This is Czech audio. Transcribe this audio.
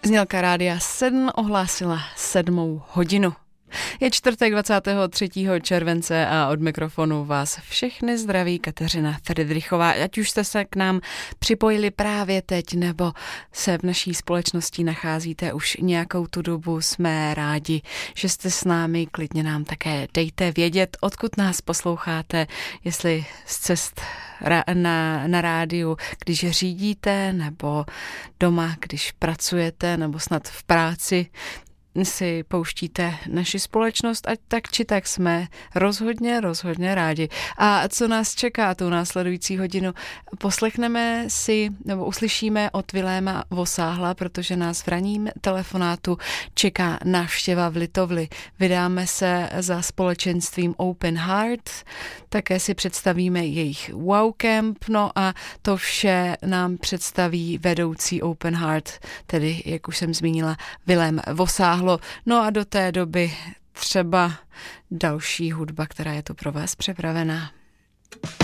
Znělka Rádia 7 ohlásila 7. hodinu. Je čtvrtek 23. července a od mikrofonu vás všechny zdraví Kateřina Fridrichová. Ať už jste se k nám připojili právě teď, nebo se v naší společnosti nacházíte už nějakou tu dobu, jsme rádi, že jste s námi. Klidně nám také dejte vědět, odkud nás posloucháte, jestli z cest na rádiu, když řídíte, nebo doma, když pracujete, nebo snad v práci si pouštíte naši společnost, ať tak či tak jsme rozhodně rádi. A co nás čeká tu následující hodinu? Poslechneme si, nebo uslyšíme od Viléma Vosáhla, protože nás v ranním telefonátu čeká návštěva v Litovli. Vydáme se za společenstvím Open Heart, také si představíme jejich Wow Camp, no a to vše nám představí vedoucí Open Heart, tedy, jak už jsem zmínila, Vilém Vosáhlo. No a do té doby třeba další hudba, která je tu pro vás připravená.